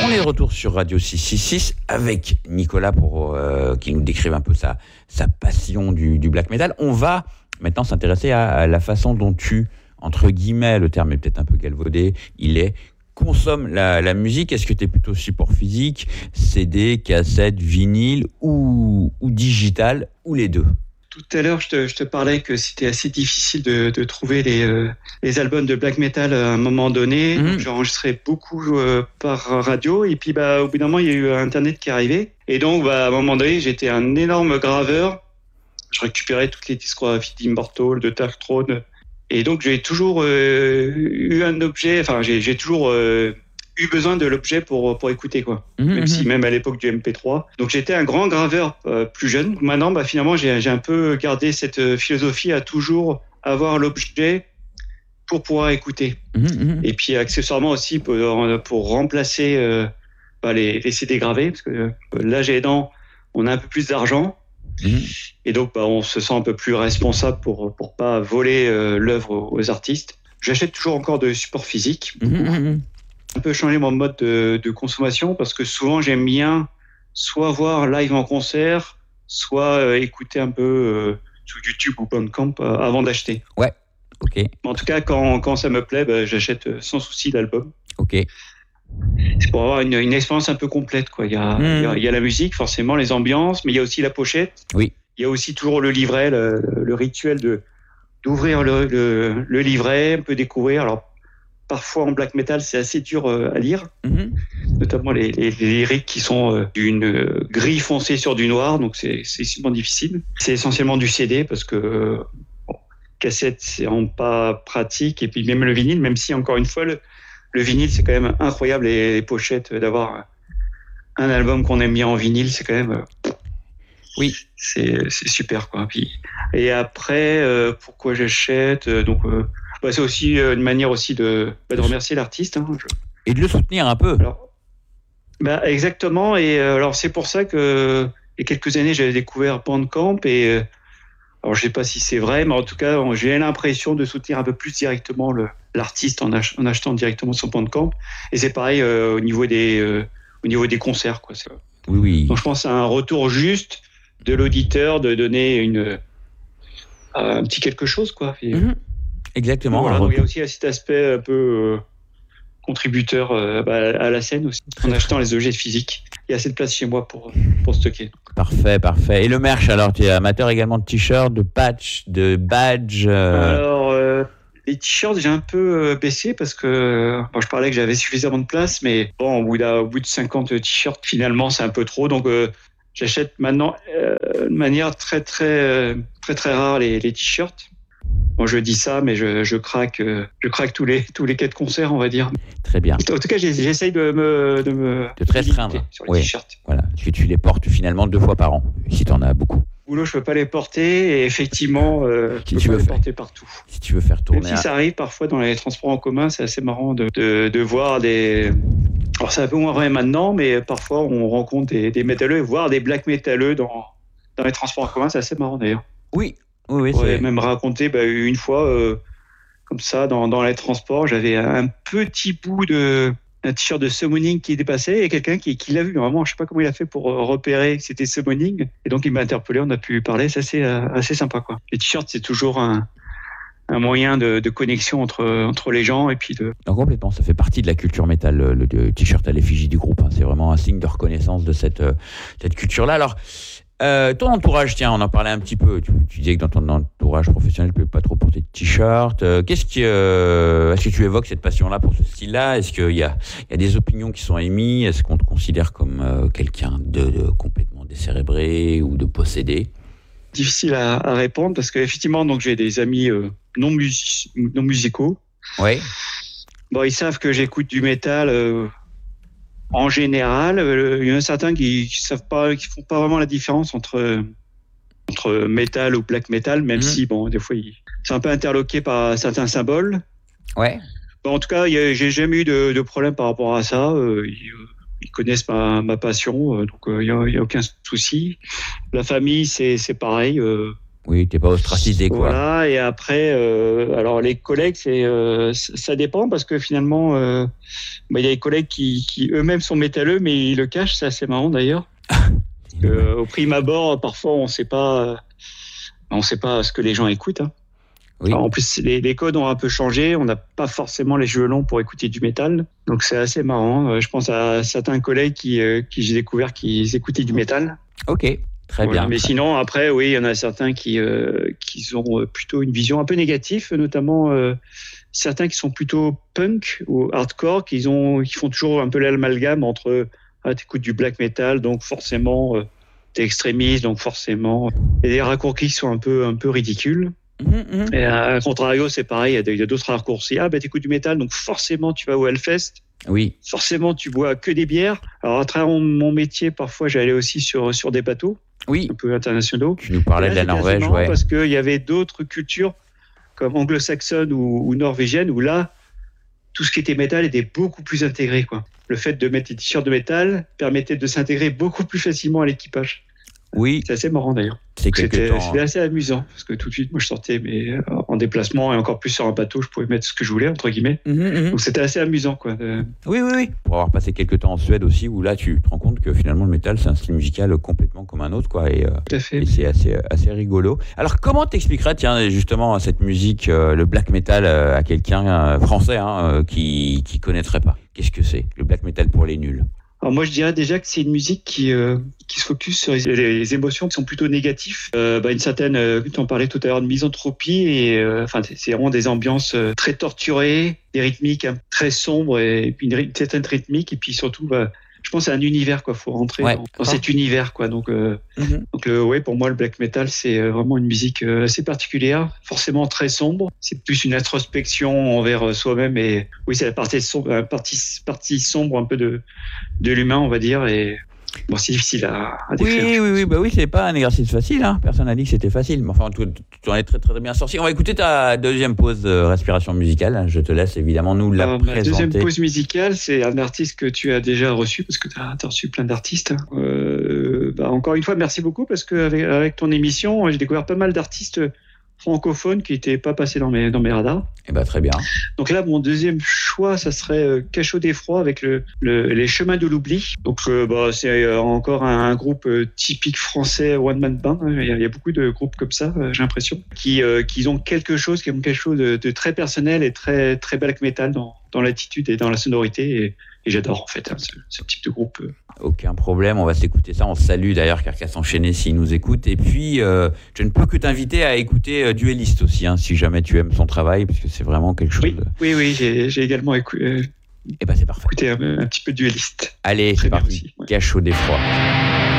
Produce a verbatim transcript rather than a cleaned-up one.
On est de retour sur Radio six cent soixante-six avec Nicolas pour euh, qui nous décrive un peu sa, sa passion du, du black metal. On va maintenant s'intéresser à, à la façon dont tu, entre guillemets, le terme est peut-être un peu galvaudé, il est consomme la, la musique. Est-ce que tu es plutôt support physique, C D, cassette, vinyle ou, ou digital, ou les deux? Tout à l'heure, je te, je te parlais que c'était assez difficile de, de trouver les, euh, les albums de black metal à un moment donné. Mmh. Donc, j'ai enregistré beaucoup euh, par radio. Et puis, bah, au bout d'un moment, il y a eu Internet qui est arrivé. Et donc, bah, à un moment donné, j'étais un énorme graveur. Je récupérais toutes les discographies d'Immortal, de Dark Throne. Et donc, j'ai toujours euh, eu un objet. Enfin, j'ai, j'ai toujours euh, eu besoin de l'objet pour pour écouter, quoi. Mmh, même mmh. si même à l'époque du M P trois. Donc j'étais un grand graveur euh, plus jeune. Maintenant, bah finalement, j'ai j'ai un peu gardé cette philosophie à toujours avoir l'objet pour pouvoir écouter. Mmh, mmh. Et puis accessoirement aussi pour pour remplacer euh, bah, les les C D gravés, parce que euh, l'âge aidant, on a un peu plus d'argent. Mmh. Et donc bah on se sent un peu plus responsable pour pour pas voler euh, l'œuvre aux, aux artistes. J'achète toujours encore de support physique. Mmh, mmh. Un peu changé mon mode de, de consommation parce que souvent j'aime bien soit voir live en concert, soit euh, écouter un peu euh, sur YouTube ou Bandcamp euh, avant d'acheter. Ouais, ok. En tout cas, quand, quand ça me plaît, bah, j'achète sans souci l'album. Ok. C'est pour avoir une, une expérience un peu complète, quoi. Il y a, mmh. il y a, il y a la musique, forcément, les ambiances, mais il y a aussi la pochette. Oui. Il y a aussi toujours le livret, le, le rituel de d'ouvrir le, le, le livret, un peu découvrir. Alors parfois en black metal, c'est assez dur euh, à lire, mmh. notamment les, les, les lyriques qui sont euh, d'une euh, gris foncé sur du noir, donc c'est, c'est extrêmement difficile. C'est essentiellement du C D parce que euh, bon, cassette, c'est vraiment pas pratique, et puis même le vinyle, même si encore une fois, le, le vinyle, c'est quand même incroyable, et les pochettes, d'avoir un album qu'on aime bien en vinyle, c'est quand même... Euh, oui. C'est, c'est super, quoi. Puis, et après, euh, pourquoi j'achète euh, donc... Euh, Bah, c'est aussi une manière aussi de, bah, de remercier l'artiste. Hein. Je... Et de le soutenir un peu. Alors, bah, exactement. Et euh, alors, c'est pour ça que, il y a quelques années, j'avais découvert Bandcamp. Et euh, alors, je ne sais pas si c'est vrai, mais en tout cas, j'ai l'impression de soutenir un peu plus directement le, l'artiste en, ach- en achetant directement son Bandcamp. Et c'est pareil euh, au, niveau des, euh, au niveau des concerts, quoi. C'est... Oui, oui. Donc, je pense à un retour juste de l'auditeur de donner une, un petit quelque chose, quoi. Et, mm-hmm. Exactement. Voilà, donc il y a aussi cet aspect un peu euh, contributeur euh, bah, à la scène aussi, en achetant les objets physiques. Il y a assez de place chez moi pour, pour stocker. Parfait, parfait. Et le merch, alors, tu es amateur également de t-shirts, de patchs, de badges euh... Alors, euh, les t-shirts, j'ai un peu euh, baissé parce que bon, je parlais que j'avais suffisamment de place, mais bon, au bout, au bout de cinquante t-shirts, finalement, c'est un peu trop. Donc, euh, j'achète maintenant euh, de manière très, très, très, très rare les, les t-shirts. Bon, je dis ça, mais je, je craque, je craque tous les tous les quais de concert, on va dire. Très bien. En tout cas, j'essaye de me de me de te restreindre sur les oui. t-shirts. Voilà, parce que tu les portes finalement deux fois par an, si tu en as beaucoup. Au boulot, je peux pas les porter, et effectivement, euh, si je peux tu pas veux les faire, porter partout. Si tu veux faire tourner. Même si ça arrive parfois dans les transports en commun, c'est assez marrant de de, de voir des. Alors c'est un peu moins vrai maintenant, mais parfois on rencontre des, des métalleux, voire des black métalleux dans dans les transports en commun, c'est assez marrant d'ailleurs. Oui. Oui, oui, je pourrais c'est... même raconter bah, une fois, euh, comme ça, dans, dans les transports, j'avais un petit bout de un t-shirt de Summoning qui dépassait, et quelqu'un qui, qui l'a vu. Vraiment, je sais pas comment il a fait pour repérer que c'était Summoning. Et donc, il m'a interpellé, on a pu parler. C'est assez, euh, assez sympa, quoi. Les t-shirts, c'est toujours un, un moyen de, de connexion entre, entre les gens. Et puis de... Non, complètement, ça fait partie de la culture métal, le, le t-shirt à l'effigie du groupe. Hein. C'est vraiment un signe de reconnaissance de cette, euh, cette culture-là. Alors, Euh, ton entourage, tiens, on en parlait un petit peu. Tu, tu disais que dans ton entourage professionnel, tu ne peux pas trop porter de t-shirt. Euh, qu'est-ce qui, euh, est-ce que tu évoques cette passion-là pour ce style-là ? Est-ce qu'il y a, il y a des opinions qui sont émises ? Est-ce qu'on te considère comme euh, quelqu'un de, de complètement décérébré ou de possédé ? Difficile à, à répondre parce qu'effectivement, donc j'ai des amis euh, non, mus- non musicaux. Oui. Bon, ils savent que j'écoute du métal. Euh, En général, euh, il y en a certains qui, qui savent pas, qui font pas vraiment la différence entre entre métal ou black metal, même mmh. si bon, des fois ils sont un peu interloqués par certains symboles. Ouais. Bon, en tout cas, y a, j'ai jamais eu de, de problème par rapport à ça. Euh, ils, ils connaissent ma, ma passion, euh, donc il euh, y a, y a aucun souci. La famille, c'est c'est pareil. Euh, Oui, t'es pas ostracisé, quoi. Voilà, et après, euh, alors les collègues, c'est, euh, ça dépend parce que finalement, euh, bah, il y a des collègues qui, qui eux-mêmes sont métalleux, mais ils le cachent, c'est assez marrant d'ailleurs. Parce que, euh, au prime abord, parfois, on sait pas, on sait pas ce que les gens écoutent. Hein. Oui. Alors, en plus, les, les codes ont un peu changé, on n'a pas forcément les cheveux longs pour écouter du métal, donc c'est assez marrant. Je pense à certains collègues qui, euh, qui j'ai découvert qu'ils écoutaient du métal. Ok. Très voilà, bien. Mais très... sinon, après, oui, il y en a certains qui, euh, qui ont plutôt une vision un peu négative, notamment euh, certains qui sont plutôt punk ou hardcore, qui, ont, qui font toujours un peu l'amalgame entre ah, t'écoutes du black metal, donc forcément euh, t'es extrémiste, donc forcément. Et des raccourcis qui sont un peu, un peu ridicules. Mmh, mmh. Et à contrario, c'est pareil, il y a d'autres raccourcis. Ah, bah t'écoutes du métal, donc forcément tu vas au Hellfest. Oui. Forcément, tu bois que des bières. Alors, à travers mon métier, parfois, j'allais aussi sur, sur des bateaux. Oui. Un peu internationaux. Tu nous parlais là, de la Norvège, ouais. Parce qu'il y avait d'autres cultures, comme anglo-saxonne ou, ou norvégienne, où là, tout ce qui était métal était beaucoup plus intégré, quoi. Le fait de mettre des t-shirts de métal permettait de s'intégrer beaucoup plus facilement à l'équipage. Oui. C'est assez marrant d'ailleurs. C'est C'était, temps... c'était assez amusant parce que tout de suite, moi, je sortais mais en déplacement et encore plus sur un bateau, je pouvais mettre ce que je voulais entre guillemets. Mmh, mmh. Donc c'était assez amusant, quoi. De... Oui, oui, oui. Pour avoir passé quelques temps en Suède aussi, où là, tu te rends compte que finalement le métal, c'est un style musical complètement comme un autre, quoi. Et, euh, tout à fait. Et c'est assez, assez rigolo. Alors, comment t'expliquerais, tiens, justement, cette musique, euh, le black metal, euh, à quelqu'un euh, français hein, euh, qui qui connaîtrait pas? Qu'est-ce que c'est le black metal pour les nuls? Alors moi je dirais déjà que c'est une musique qui euh, qui se focus sur les, les émotions qui sont plutôt négatives. Euh, bah une certaine, euh, tu en parlais tout à l'heure de misanthropie et euh, enfin c'est vraiment des ambiances euh, très torturées, des rythmiques hein, très sombres et, et puis une, une certaine rythmique et puis surtout bah, je pense à un univers quoi. Faut rentrer ouais, dans, dans cet univers quoi. Donc euh, mm-hmm. donc le ouais pour moi le black metal c'est vraiment une musique euh, assez particulière, forcément très sombre. C'est plus une introspection envers soi-même et oui c'est la partie sombre, la partie partie sombre un peu de de l'humain, on va dire, et bon, c'est difficile à, à décrire. Oui, oui, oui, bah oui, c'est pas un exercice facile, hein. Personne n'a dit que c'était facile, mais enfin, tu, tu en es très, très bien sorti. On va écouter ta deuxième pause de respiration musicale. Je te laisse évidemment nous la Alors, présenter. Ma deuxième pause musicale, c'est un artiste que tu as déjà reçu, parce que tu as, as reçu plein d'artistes. Euh, bah, encore une fois, merci beaucoup, parce qu'avec avec ton émission, j'ai découvert pas mal d'artistes francophones qui n'étaient pas passés dans mes, dans mes radars. Eh ben, très bien. Donc là, mon deuxième choix, ça serait euh, Cachot d'effroi avec le, le, les Chemins de l'oubli. Donc euh, bah, c'est euh, encore un, un groupe euh, typique français, one-man band. Il y, a, il y a beaucoup de groupes comme ça, euh, j'ai l'impression, qui, euh, qui ont quelque chose, qui ont quelque chose de, de très personnel et très, très black metal dans, dans l'attitude et dans la sonorité. Et, et j'adore en fait hein, ce, ce type de groupe. Aucun problème, on va s'écouter ça. On salue d'ailleurs Carcasse Enchaînée s'il nous écoute. Et puis, euh, je ne peux que t'inviter à écouter euh, Duelliste aussi, hein, si jamais tu aimes son travail, parce que c'est vraiment quelque chose. Oui, de... oui, oui, j'ai, j'ai également écouté, eh ben, c'est parfait. écouté un, un petit peu Duelliste. Allez, très c'est bien parti. aussi, ouais. Cachot d'effroi.